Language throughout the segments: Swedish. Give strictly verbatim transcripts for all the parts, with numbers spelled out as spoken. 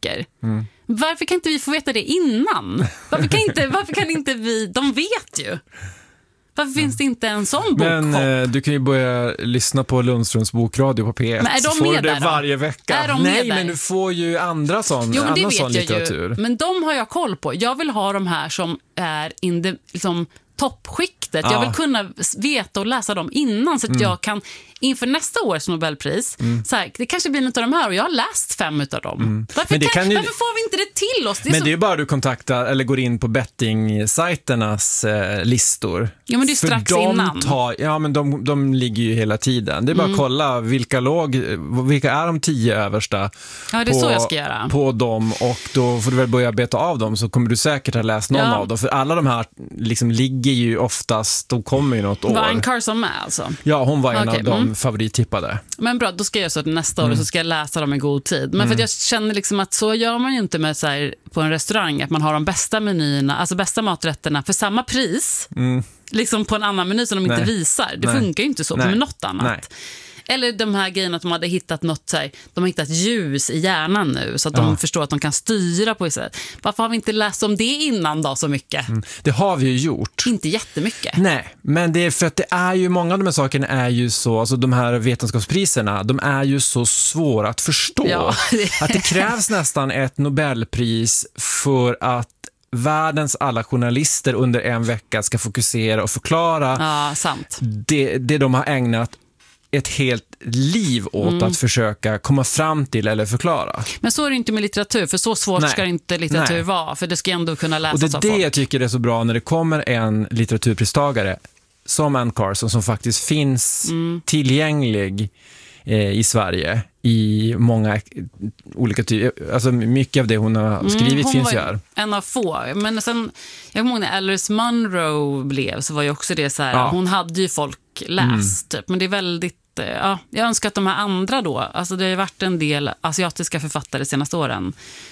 saker. Mm. Varför kan inte vi få veta det innan? Varför kan inte, varför kan inte vi... De vet ju. Varför mm. finns det inte en sån bokhopp? Men eh, du kan ju börja lyssna på Lundströms bokradio på P ett. Men är de så får med du det där, varje vecka. Är de Nej, med men där? du får ju andra sån, jo, men det annan vet sån jag litteratur. Ju. Men de har jag koll på. Jag vill ha de här som är in the, liksom, toppskiktet. Ja. Jag vill kunna veta och läsa dem innan så att mm. jag kan inför nästa års Nobelpris mm. så här, det kanske blir något av de här och jag har läst fem utav dem. Mm. Varför, kan, kan ju, varför får vi inte det till oss? Det men så... det är ju bara du kontaktar eller går in på betting-sajternas eh, listor. Ja, men det är för strax de innan. Tar, ja, men de, de ligger ju hela tiden. Det är bara mm. att kolla vilka låg, vilka är de tio översta ja, det är på, så jag ska göra. på dem och då får du väl börja beta av dem så kommer du säkert ha läst någon ja. av dem. För alla de här liksom ligger ju oftast, de kommer ju något år. Var Anne Carson med alltså? Ja, hon var en okay. av de mm. favorittippade. Men bra, då ska jag göra så att nästa år mm. så ska jag läsa dem i god tid. Men mm. för att jag känner liksom att så gör man ju inte med så här, på en restaurang att man har de bästa menyerna, alltså bästa maträtterna för samma pris. Mm. Liksom på en annan meny som de Nej. inte visar. Det Nej. funkar ju inte så Nej. med något annat. Nej. Eller de här grejerna att de hade hittat något så här, de har hittat ljus i hjärnan nu så att de ja. förstår att de kan styra på sätt. Varför har vi inte läst om det innan då så mycket? Mm. Det har vi ju gjort. Inte jättemycket. Nej, men det är för att det är ju många av de här sakerna är ju så, alltså de här vetenskapspriserna, de är ju så svåra att förstå. Ja, det... Att det krävs nästan ett Nobelpris för att världens alla journalister under en vecka ska fokusera och förklara ja, sant. Det, det de har ägnat ett helt liv åt mm. att försöka komma fram till eller förklara. Men så är det inte med litteratur, för så svårt Nej. ska inte litteratur Nej. vara, för det ska ändå kunna läsas av folk. Och det är det jag tycker är så bra när det kommer en litteraturpristagare som Anne Carson som faktiskt finns mm. tillgänglig eh, i Sverige i många olika typer, alltså mycket av det hon har skrivit mm, hon finns ju här. En av få, men sen jag kommer ihåg när Alice Munro blev så var ju också det så här, ja. hon hade ju folk läst, mm. men det är väldigt ja, jag önskar att de här andra då, alltså det har ju varit en del asiatiska författare de senaste åren,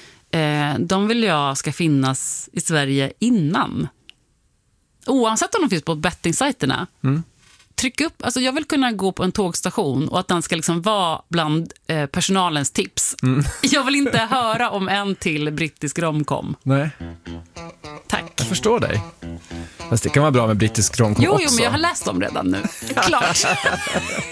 eh, de vill jag ska finnas i Sverige innan. Oavsett om de finns på bettingsajterna. Mm. Tryck upp, alltså jag vill kunna gå på en tågstation och att den ska liksom vara bland eh, personalens tips. Mm. Jag vill inte höra om en till brittisk romcom. Nej. Tack. Jag förstår dig. Fast det kan vara bra med brittisk romcom jo, också. Jo, men jag har läst dem redan nu. Klart.